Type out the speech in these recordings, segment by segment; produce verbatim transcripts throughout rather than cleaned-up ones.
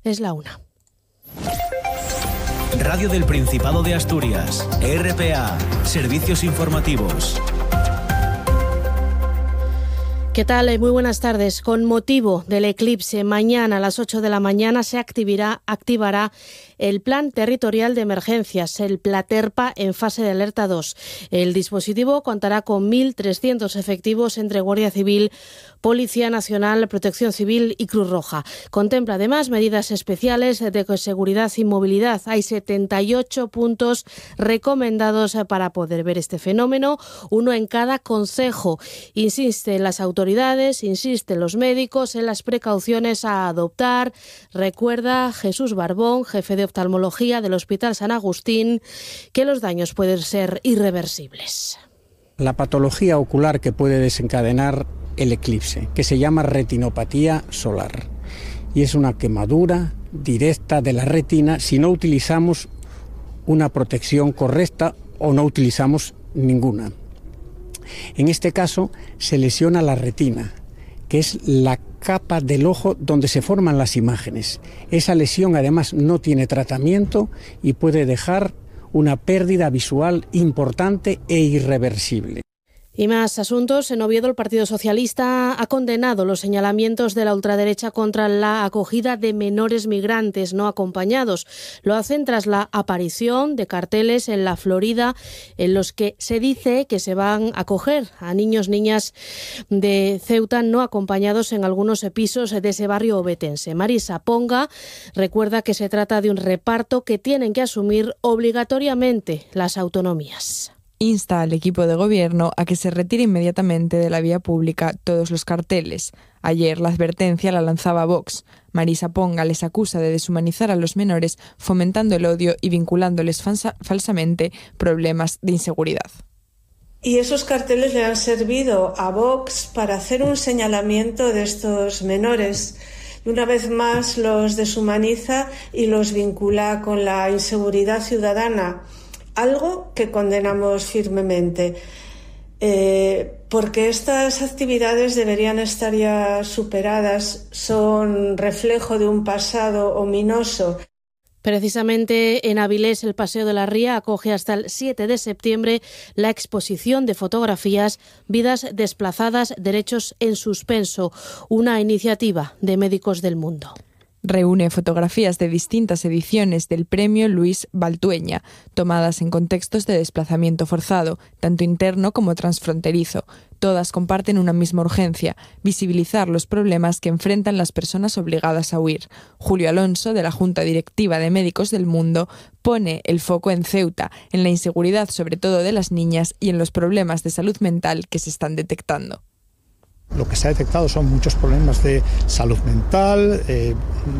Es la una. Radio del Principado de Asturias, R P A, Servicios Informativos. ¿Qué tal? Muy buenas tardes. Con motivo del eclipse, mañana a las ocho de la mañana se activará, activará el Plan Territorial de Emergencias, el Platerpa, en fase de alerta dos. El dispositivo contará con mil trescientos efectivos entre Guardia Civil, Policía Nacional, Protección Civil y Cruz Roja. Contempla además medidas especiales de seguridad y movilidad. Hay setenta y ocho puntos recomendados para poder ver este fenómeno, uno en cada concejo. Insisten las autoridades, insisten los médicos en las precauciones a adoptar. Recuerda Jesús Barbón, jefe de oftalmología del Hospital San Agustín, que los daños pueden ser irreversibles. La patología ocular que puede desencadenar el eclipse, que se llama retinopatía solar, y es una quemadura directa de la retina si no utilizamos una protección correcta o no utilizamos ninguna. En este caso se lesiona la retina, que es la capa del ojo donde se forman las imágenes. Esa lesión además no tiene tratamiento y puede dejar una pérdida visual importante e irreversible. Y más asuntos. En Oviedo, el Partido Socialista ha condenado los señalamientos de la ultraderecha contra la acogida de menores migrantes no acompañados. Lo hacen tras la aparición de carteles en la Florida en los que se dice que se van a acoger a niños, niñas de Ceuta no acompañados en algunos pisos de ese barrio ovetense. Marisa Ponga recuerda que se trata de un reparto que tienen que asumir obligatoriamente las autonomías. Insta al equipo de gobierno a que se retire inmediatamente de la vía pública todos los carteles. Ayer la advertencia la lanzaba Vox. Marisa Ponga les acusa de deshumanizar a los menores, fomentando el odio y vinculándoles falsa, falsamente problemas de inseguridad. Y esos carteles le han servido a Vox para hacer un señalamiento de estos menores. Y una vez más los deshumaniza y los vincula con la inseguridad ciudadana. Algo que condenamos firmemente, eh, porque estas actividades deberían estar ya superadas, son reflejo de un pasado ominoso. Precisamente en Avilés, el Paseo de la Ría acoge hasta el siete de septiembre la exposición de fotografías Vidas desplazadas, derechos en suspenso, una iniciativa de Médicos del Mundo. Reúne fotografías de distintas ediciones del premio Luis Baltueña, tomadas en contextos de desplazamiento forzado, tanto interno como transfronterizo. Todas comparten una misma urgencia: visibilizar los problemas que enfrentan las personas obligadas a huir. Julio Alonso, de la Junta Directiva de Médicos del Mundo, pone el foco en Ceuta, en la inseguridad sobre todo de las niñas y en los problemas de salud mental que se están detectando. Lo que se ha detectado son muchos problemas de salud mental. Eh,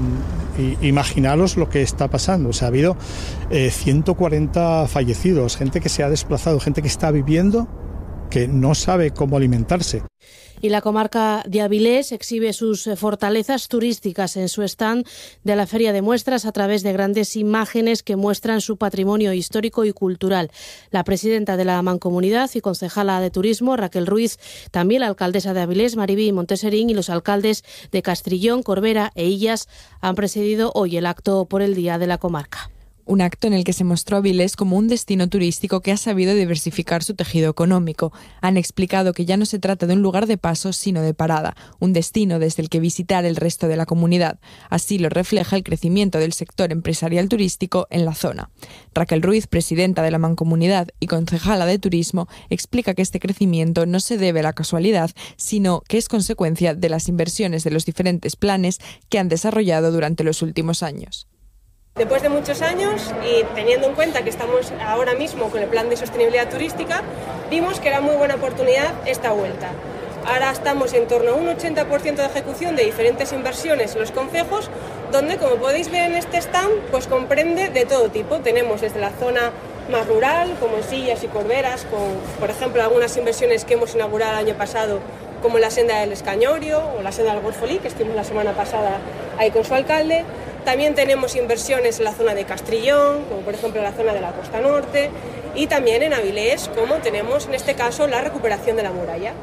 imaginaros lo que está pasando. O sea, ha habido eh, ciento cuarenta fallecidos, gente que se ha desplazado, gente que está viviendo, que no sabe cómo alimentarse. Y la comarca de Avilés exhibe sus fortalezas turísticas en su stand de la Feria de Muestras a través de grandes imágenes que muestran su patrimonio histórico y cultural. La presidenta de la Mancomunidad y concejala de Turismo, Raquel Ruiz, también la alcaldesa de Avilés, Maribí Monteserín, y los alcaldes de Castrillón, Corbera e Illas han presidido hoy el acto por el Día de la Comarca. Un acto en el que se mostró a Avilés como un destino turístico que ha sabido diversificar su tejido económico. Han explicado que ya no se trata de un lugar de paso, sino de parada, un destino desde el que visitar el resto de la comunidad. Así lo refleja el crecimiento del sector empresarial turístico en la zona. Raquel Ruiz, presidenta de la Mancomunidad y concejala de Turismo, explica que este crecimiento no se debe a la casualidad, sino que es consecuencia de las inversiones de los diferentes planes que han desarrollado durante los últimos años. Después de muchos años y teniendo en cuenta que estamos ahora mismo con el plan de sostenibilidad turística, vimos que era muy buena oportunidad esta vuelta. Ahora estamos en torno a un ochenta por ciento de ejecución de diferentes inversiones en los concejos, donde, como podéis ver en este stand, pues comprende de todo tipo. Tenemos desde la zona más rural, como en Sillas y Corberas, con, por ejemplo, algunas inversiones que hemos inaugurado el año pasado, como la senda del Escañorio o la senda del Golfolí, que estuvimos la semana pasada ahí con su alcalde. También tenemos inversiones en la zona de Castrillón, como por ejemplo en la zona de la Costa Norte, y también en Avilés, como tenemos en este caso la recuperación de la muralla.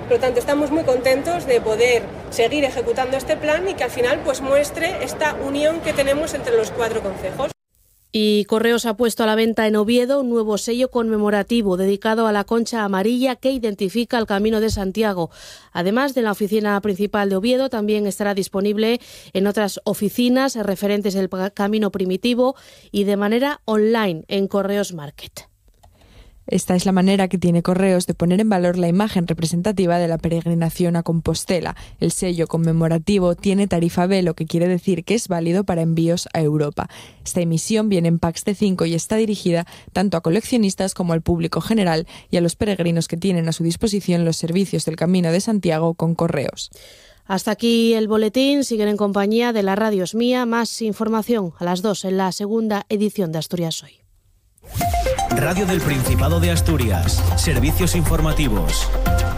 Por lo tanto, estamos muy contentos de poder seguir ejecutando este plan y que al final pues muestre esta unión que tenemos entre los cuatro concejos. Y Correos ha puesto a la venta en Oviedo un nuevo sello conmemorativo dedicado a la concha amarilla que identifica el Camino de Santiago. Además de la oficina principal de Oviedo, también estará disponible en otras oficinas referentes del Camino Primitivo y de manera online en Correos Market. Esta es la manera que tiene Correos de poner en valor la imagen representativa de la peregrinación a Compostela. El sello conmemorativo tiene tarifa B, lo que quiere decir que es válido para envíos a Europa. Esta emisión viene en packs de cinco y está dirigida tanto a coleccionistas como al público general y a los peregrinos que tienen a su disposición los servicios del Camino de Santiago con Correos. Hasta aquí el boletín. Siguen en compañía de la Radio Es Mía. Más información a las dos en la segunda edición de Asturias Hoy. Radio del Principado de Asturias. Servicios informativos.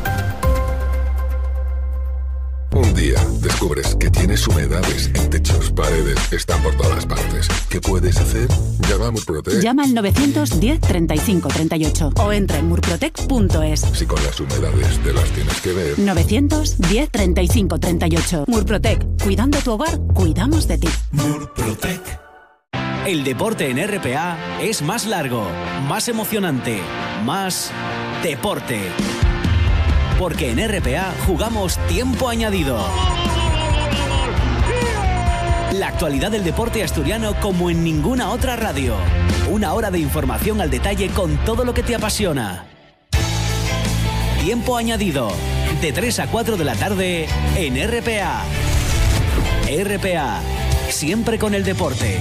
Un día descubres que tienes humedades en techos, paredes, están por todas partes. ¿Qué puedes hacer? Llama a Murprotec. Llama al novecientos diez treinta y cinco treinta y ocho o entra en murprotec punto es. Si con las humedades te las tienes que ver. novecientos diez treinta y cinco treinta y ocho. Murprotec. Cuidando tu hogar, cuidamos de ti. Murprotec. El deporte en R P A es más largo, más emocionante, más deporte. Porque en R P A jugamos tiempo añadido. La actualidad del deporte asturiano como en ninguna otra radio. Una hora de información al detalle con todo lo que te apasiona. Tiempo añadido, de tres a cuatro de la tarde en R P A. R P A, siempre con el deporte.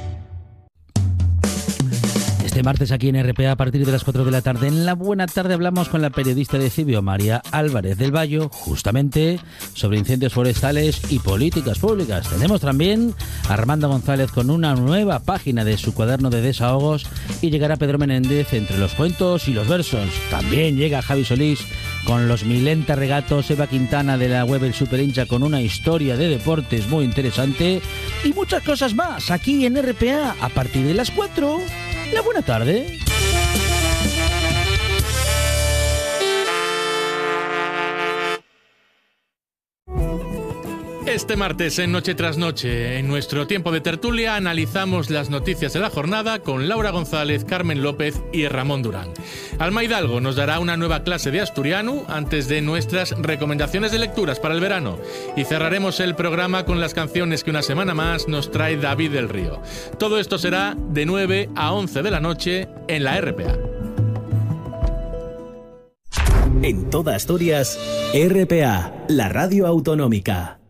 Este martes aquí en R P A a partir de las cuatro de la tarde. En la buena tarde hablamos con la periodista de Cibio, María Álvarez del Vallo, justamente sobre incendios forestales y políticas públicas. Tenemos también a Armando González con una nueva página de su cuaderno de desahogos y llegará Pedro Menéndez entre los cuentos y los versos. También llega Javi Solís con los Milenta Regatos, Eva Quintana de la web El Superhincha con una historia de deportes muy interesante y muchas cosas más aquí en R P A a partir de las cuatro. La buena tarde. Este martes en Noche tras Noche, en nuestro tiempo de tertulia, analizamos las noticias de la jornada con Laura González, Carmen López y Ramón Durán. Alma Hidalgo nos dará una nueva clase de asturiano antes de nuestras recomendaciones de lecturas para el verano. Y cerraremos el programa con las canciones que una semana más nos trae David del Río. Todo esto será de nueve a once de la noche en la R P A. En toda Asturias, R P A, la radio autonómica.